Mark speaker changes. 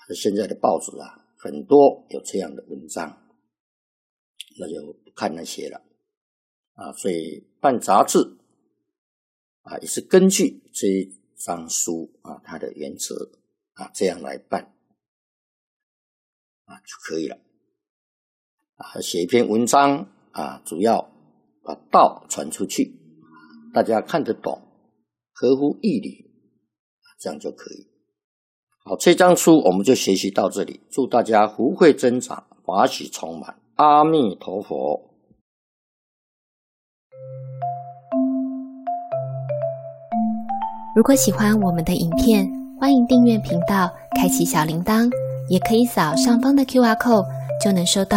Speaker 1: 现在的报纸啊，很多有这样的文章，那就不看那些了所以办杂志也是根据这一张书它的原则这样来办就可以了写一篇文章主要把道传出去，大家看得懂，合乎义理，这样就可以。好，这张书我们就学习到这里，祝大家福慧增长，法喜充满，阿弥陀佛。
Speaker 2: 如果喜欢我们的影片，欢迎订阅频道，开启小铃铛，也可以扫上方的 QR code，就能收到